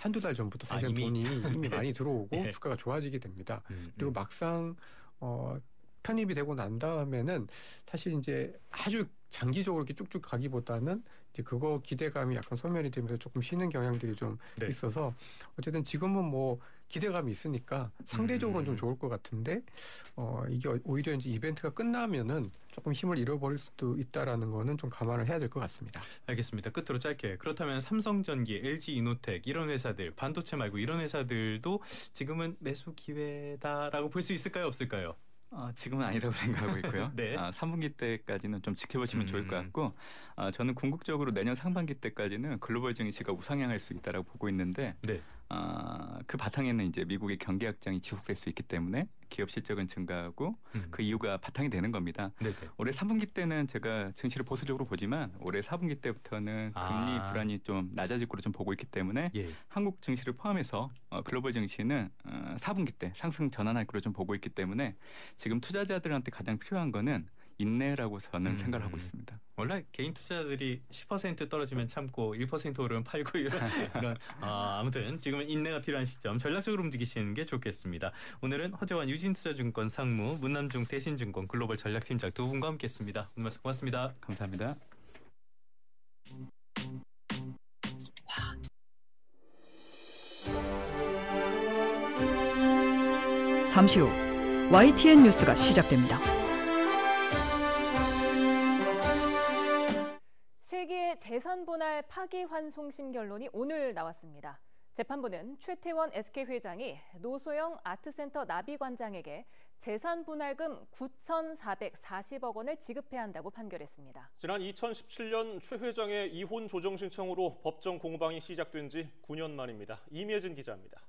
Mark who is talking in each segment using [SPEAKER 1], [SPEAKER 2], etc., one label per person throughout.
[SPEAKER 1] 한두 달 전부터 사실 돈이 이미 많이 들어오고
[SPEAKER 2] 예.
[SPEAKER 1] 주가가 좋아지게 됩니다. 그리고 막상 편입이 되고 난 다음에는 사실 이제 아주 장기적으로 이렇게 쭉쭉 가기보다는 이제 그거 기대감이 약간 소멸이 되면서 조금 쉬는 경향들이 좀
[SPEAKER 2] 네.
[SPEAKER 1] 있어서 어쨌든 지금은 뭐 기대감이 있으니까 상대적으로는 좀 좋을 것 같은데 이게 오히려 이제 이벤트가 끝나면은 조금 힘을 잃어버릴 수도 있다라는 거는 좀 감안을 해야 될 것 같습니다.
[SPEAKER 2] 알겠습니다. 끝으로 짧게. 그렇다면 삼성전기, LG이노텍 이런 회사들, 반도체 말고 이런 회사들도 지금은 매수 기회다라고 볼 수 있을까요? 없을까요?
[SPEAKER 3] 지금은 아니라고 생각하고 있고요.
[SPEAKER 2] 네.
[SPEAKER 3] 3분기 때까지는 좀 지켜보시면 좋을 것 같고 저는 궁극적으로 내년 상반기 때까지는 글로벌 증시가 우상향할 수 있다라고 보고 있는데
[SPEAKER 2] 네.
[SPEAKER 3] 그 바탕에는 이제 미국의 경기 확장이 지속될 수 있기 때문에 기업 실적은 증가하고 그 이유가 바탕이 되는 겁니다.
[SPEAKER 2] 네네.
[SPEAKER 3] 올해 3분기 때는 제가 증시를 보수적으로 보지만 올해 4분기 때부터는 금리 불안이 좀 낮아질 거로 좀 보고 있기 때문에
[SPEAKER 2] 예.
[SPEAKER 3] 한국 증시를 포함해서 글로벌 증시는 4분기 때 상승 전환할 거로 좀 보고 있기 때문에 지금 투자자들한테 가장 필요한 거는 인내라고 저는 생각을 하고 있습니다.
[SPEAKER 2] 원래 개인 투자자들이 10% 떨어지면 참고 1% 오르면 팔고 이런 아무튼 지금은 인내가 필요한 시점 전략적으로 움직이시는 게 좋겠습니다. 오늘은 허재환 유진투자증권 상무 문남중 대신증권 글로벌 전략팀장 두 분과 함께했습니다. 오늘 말씀 고맙습니다.
[SPEAKER 3] 감사합니다.
[SPEAKER 4] 잠시 후 YTN 뉴스가 시작됩니다.
[SPEAKER 5] 세계의 재산 분할 파기환송심 결론이 오늘 나왔습니다. 재판부는 최태원 SK 회장이 노소영 아트센터 나비관장에게 재산 분할금 9,440억 원을 지급해야 한다고 판결했습니다.
[SPEAKER 6] 지난 2017년 최 회장의 이혼 조정 신청으로 법정 공방이 시작된 지 9년 만입니다. 임예진 기자입니다.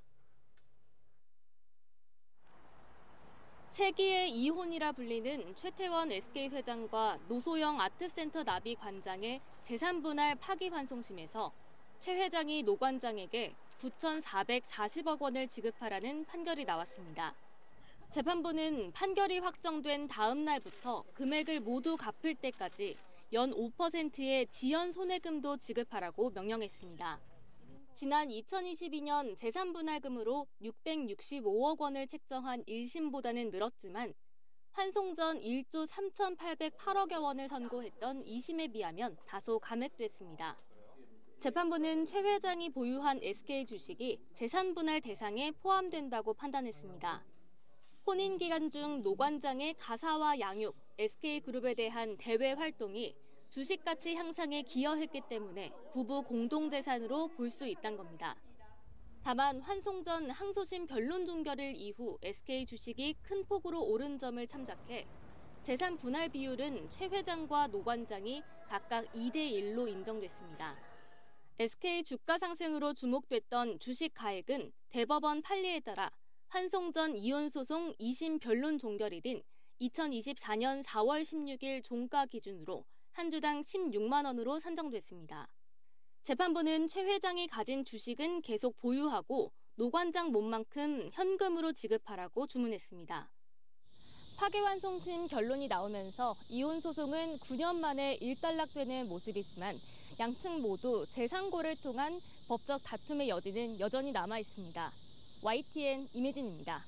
[SPEAKER 7] 세기의 이혼이라 불리는 최태원 SK 회장과 노소영 아트센터 나비 관장의 재산분할 파기환송심에서 최 회장이 노 관장에게 9,440억 원을 지급하라는 판결이 나왔습니다. 재판부는 판결이 확정된 다음 날부터 금액을 모두 갚을 때까지 연 5%의 지연 손해금도 지급하라고 명령했습니다. 지난 2022년 재산분할금으로 665억 원을 책정한 1심보다는 늘었지만 환송 전 1조 3,808억여 원을 선고했던 2심에 비하면 다소 감액됐습니다. 재판부는 최 회장이 보유한 SK 주식이 재산분할 대상에 포함된다고 판단했습니다. 혼인 기간 중 노 관장의 가사와 양육, SK그룹에 대한 대외 활동이 주식 가치 향상에 기여했기 때문에 부부 공동재산으로 볼 수 있다는 겁니다. 다만 환송 전 항소심 변론 종결일 이후 SK 주식이 큰 폭으로 오른 점을 참작해 재산 분할 비율은 최 회장과 노 관장이 각각 2대1로 인정됐습니다. SK 주가 상승으로 주목됐던 주식 가액은 대법원 판례에 따라 환송 전 이혼 소송 2심 변론 종결일인 2024년 4월 16일 종가 기준으로 한 주당 16만 원으로 산정됐습니다. 재판부는 최 회장이 가진 주식은 계속 보유하고 노 관장 몸만큼 현금으로 지급하라고 주문했습니다. 파기환송심 결론이 나오면서 이혼 소송은 9년 만에 일단락되는 모습이지만 양측 모두 재상고를 통한 법적 다툼의 여지는 여전히 남아 있습니다. YTN 임혜진입니다.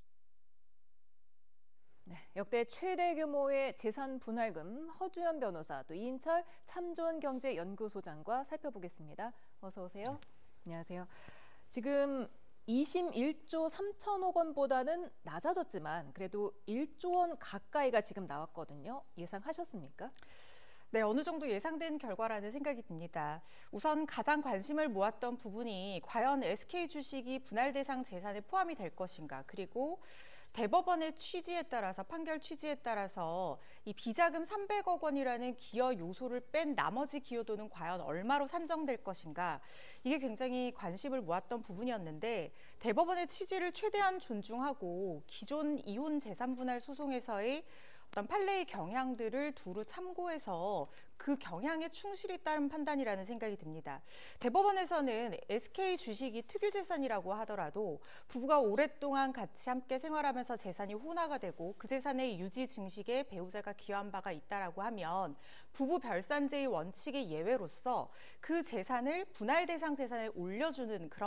[SPEAKER 5] 네, 역대 최대 규모의 재산 분할금 허주연 변호사 또 이인철 참존경제연구소장과 살펴보겠습니다. 어서 오세요. 안녕하세요. 지금 2심 1조 3천억 원보다는 낮아졌지만 그래도 1조 원 가까이가 지금 나왔거든요. 예상하셨습니까?
[SPEAKER 8] 네, 어느 정도 예상된 결과라는 생각이 듭니다. 우선 가장 관심을 모았던 부분이 과연 SK 주식이 분할 대상 재산에 포함이 될 것인가, 그리고 대법원의 취지에 따라서 판결 취지에 따라서 이 비자금 300억 원이라는 기여 요소를 뺀 나머지 기여도는 과연 얼마로 산정될 것인가, 이게 굉장히 관심을 모았던 부분이었는데 대법원의 취지를 최대한 존중하고 기존 이혼 재산 분할 소송에서의 어떤 판례의 경향들을 두루 참고해서 그 경향에 충실히 따른 판단이라는 생각이 듭니다. 대법원에서는 SK 주식이 특유재산이라고 하더라도 부부가 오랫동안 같이 함께 생활하면서 재산이 혼화가 되고 그 재산의 유지 증식에 배우자가 기여한 바가 있다라고 하면 부부 별산제의 원칙의 예외로서 그 재산을 분할 대상 재산에 올려주는 그런